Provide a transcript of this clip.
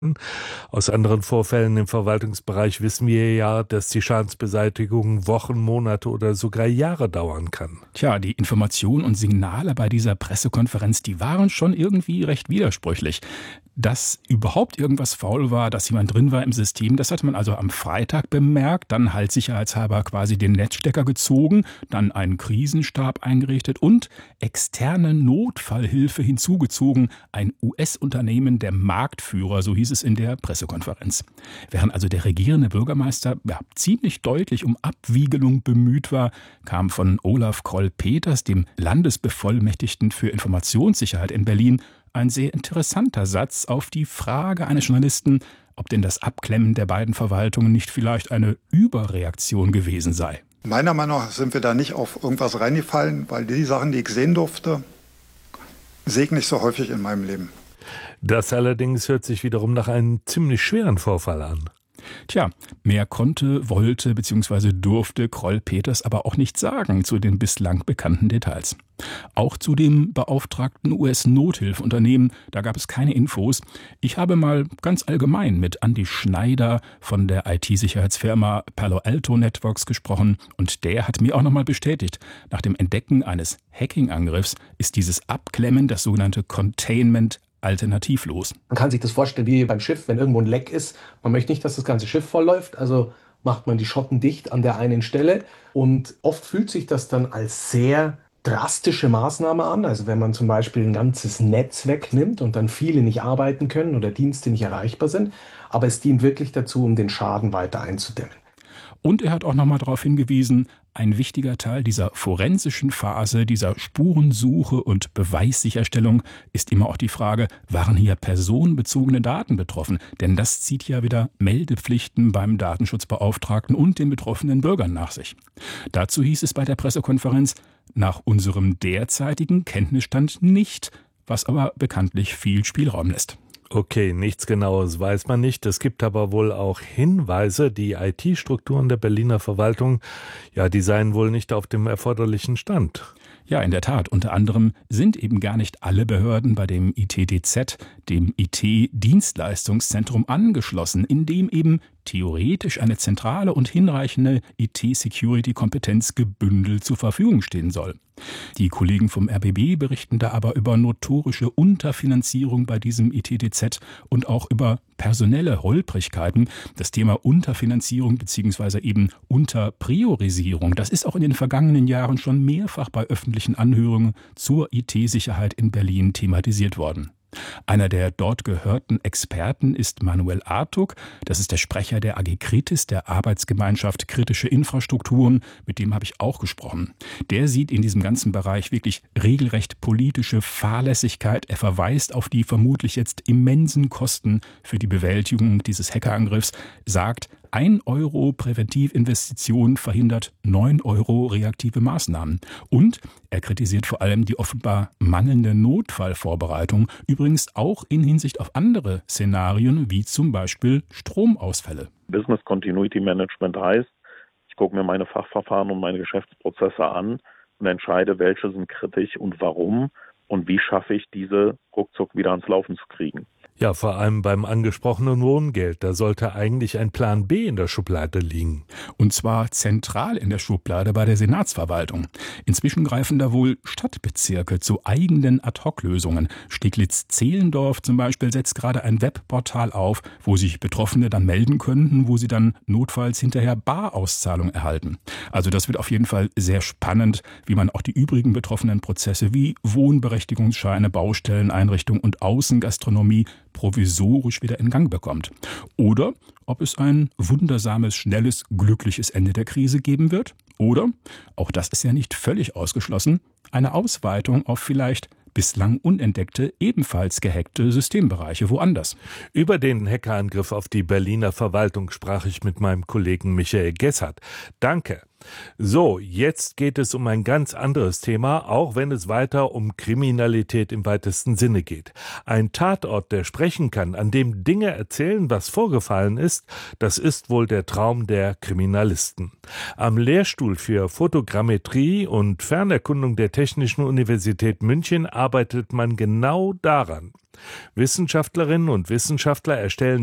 Aus anderen Vorfällen im Verwaltungsbereich wissen wir ja, dass die Schadensbeseitigung Wochen, Monate oder sogar Jahre dauern kann. Tja, die Informationen und Signale bei dieser Pressekonferenz, die waren schon irgendwie recht widersprüchlich. Dass überhaupt irgendwas faul war, dass jemand drin war im System, das hat man also am Freitag bemerkt, dann halt sicherheitshalber quasi den Netzstecker gezogen, dann einen Krisenstab eingerichtet und externe Notfallhilfe hinzugezogen, ein US-Unternehmen, der Marktführer, so hieß es in der Pressekonferenz. Während also der regierende Bürgermeister ziemlich deutlich um Abwiegelung bemüht war, kam von Olaf Kroll-Peters, dem Landesbevollmächtigten für Informationssicherheit in Berlin, ein sehr interessanter Satz auf die Frage eines Journalisten, ob denn das Abklemmen der beiden Verwaltungen nicht vielleicht eine Überreaktion gewesen sei. Meiner Meinung nach sind wir da nicht auf irgendwas reingefallen, weil die Sachen, die ich sehen durfte, sehe ich nicht so häufig in meinem Leben. Das allerdings hört sich wiederum nach einem ziemlich schweren Vorfall an. Tja, mehr konnte, wollte bzw. durfte Kroll-Peters aber auch nicht sagen zu den bislang bekannten Details. Auch zu dem beauftragten US-Nothilfeunternehmen, da gab es keine Infos. Ich habe mal ganz allgemein mit Andy Schneider von der IT-Sicherheitsfirma Palo Alto Networks gesprochen und der hat mir auch nochmal bestätigt, nach dem Entdecken eines Hacking-Angriffs ist dieses Abklemmen, das sogenannte Containment, alternativlos. Man kann sich das vorstellen wie beim Schiff, wenn irgendwo ein Leck ist. Man möchte nicht, dass das ganze Schiff vollläuft, also macht man die Schotten dicht an der einen Stelle. Und oft fühlt sich das dann als sehr drastische Maßnahme an. Also wenn man zum Beispiel ein ganzes Netz wegnimmt und dann viele nicht arbeiten können oder Dienste nicht erreichbar sind. Aber es dient wirklich dazu, um den Schaden weiter einzudämmen. Und er hat auch nochmal darauf hingewiesen, ein wichtiger Teil dieser forensischen Phase, dieser Spurensuche und Beweissicherstellung ist immer auch die Frage, waren hier personenbezogene Daten betroffen? Denn das zieht ja wieder Meldepflichten beim Datenschutzbeauftragten und den betroffenen Bürgern nach sich. Dazu hieß es bei der Pressekonferenz, nach unserem derzeitigen Kenntnisstand nicht, was aber bekanntlich viel Spielraum lässt. Okay, nichts Genaues weiß man nicht. Es gibt aber wohl auch Hinweise, die IT-Strukturen der Berliner Verwaltung, die seien wohl nicht auf dem erforderlichen Stand. Ja, in der Tat. Unter anderem sind eben gar nicht alle Behörden bei dem ITDZ, dem IT-Dienstleistungszentrum, angeschlossen, in dem eben theoretisch eine zentrale und hinreichende IT-Security-Kompetenz gebündelt zur Verfügung stehen soll. Die Kollegen vom RBB berichten da aber über notorische Unterfinanzierung bei diesem ITDZ und auch über personelle Holprigkeiten. Das Thema Unterfinanzierung bzw. eben Unterpriorisierung, das ist auch in den vergangenen Jahren schon mehrfach bei öffentlichen Anhörungen zur IT-Sicherheit in Berlin thematisiert worden. Einer der dort gehörten Experten ist Manuel Artuk. Das ist der Sprecher der AG Kritis, der Arbeitsgemeinschaft Kritische Infrastrukturen. Mit dem habe ich auch gesprochen. Der sieht in diesem ganzen Bereich wirklich regelrecht politische Fahrlässigkeit. Er verweist auf die vermutlich jetzt immensen Kosten für die Bewältigung dieses Hackerangriffs, sagt, 1 Euro Präventivinvestition verhindert 9 Euro reaktive Maßnahmen. Und er kritisiert vor allem die offenbar mangelnde Notfallvorbereitung, übrigens auch in Hinsicht auf andere Szenarien, wie zum Beispiel Stromausfälle. Business Continuity Management heißt, ich gucke mir meine Fachverfahren und meine Geschäftsprozesse an und entscheide, welche sind kritisch und warum und wie schaffe ich diese ruckzuck wieder ans Laufen zu kriegen. Ja, vor allem beim angesprochenen Wohngeld, da sollte eigentlich ein Plan B in der Schublade liegen. Und zwar zentral in der Schublade bei der Senatsverwaltung. Inzwischen greifen da wohl Stadtbezirke zu eigenen Ad-Hoc-Lösungen. Steglitz-Zehlendorf zum Beispiel setzt gerade ein Webportal auf, wo sich Betroffene dann melden könnten, wo sie dann notfalls hinterher Barauszahlung erhalten. Also das wird auf jeden Fall sehr spannend, wie man auch die übrigen betroffenen Prozesse wie Wohnberechtigungsscheine, Baustelleneinrichtung und Außengastronomie provisorisch wieder in Gang bekommt. Oder ob es ein wundersames, schnelles, glückliches Ende der Krise geben wird. Oder, auch das ist ja nicht völlig ausgeschlossen, eine Ausweitung auf vielleicht bislang unentdeckte, ebenfalls gehackte Systembereiche woanders. Über den Hackerangriff auf die Berliner Verwaltung sprach ich mit meinem Kollegen Michael Gessert. Danke. So, jetzt geht es um ein ganz anderes Thema, auch wenn es weiter um Kriminalität im weitesten Sinne geht. Ein Tatort, der sprechen kann, an dem Dinge erzählen, was vorgefallen ist, das ist wohl der Traum der Kriminalisten. Am Lehrstuhl für Fotogrammetrie und Fernerkundung der Technischen Universität München arbeitet man genau daran. Wissenschaftlerinnen und Wissenschaftler erstellen